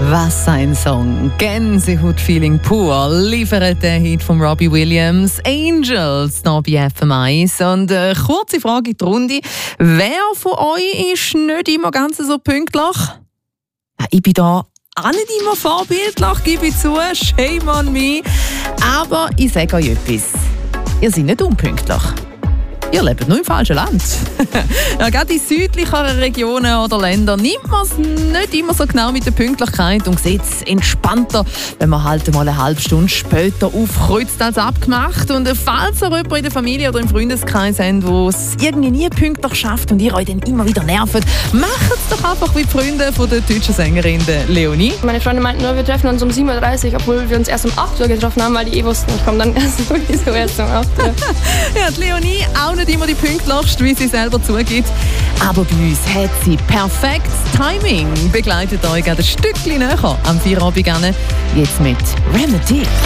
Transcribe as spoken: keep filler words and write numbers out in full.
Was ein Song. Gänsehaut-Feeling pur. Liefert der Hit von Robbie Williams. Angels, da bei F M eins. Und äh, kurze Frage in die Runde. Wer von euch ist nicht immer ganz so pünktlich? Ja, ich bin da auch nicht immer vorbildlich, gebe ich zu. Shame on me. Aber ich sage euch etwas. Ihr seid nicht unpünktlich. Ihr lebt nur im falschen Land. Ja, gerade in südlicheren Regionen oder Ländern nimmt man es nicht immer so genau mit der Pünktlichkeit und sieht es entspannter, wenn man halt mal eine halbe Stunde später aufkreuzt als abgemacht. Und falls ihr jemanden in der Familie oder im Freundeskreis habt, der es irgendwie nie pünktlich schafft und ihr euch dann immer wieder nervt, macht es doch einfach wie die Freunde von der deutschen Sängerin der Leonie. Meine Freunde meinten nur, wir treffen uns um sieben Uhr dreißig, obwohl wir uns erst um acht Uhr getroffen haben, weil die eh wussten, ich komme dann erst wirklich so erst um acht Uhr. Ja, die Leonie auch nicht immer die pünktlichste, wie sie selber zugibt. Aber bei uns hat sie perfektes Timing. Begleitet euch ein Stückchen näher am Feierabend. Jetzt mit Remedy.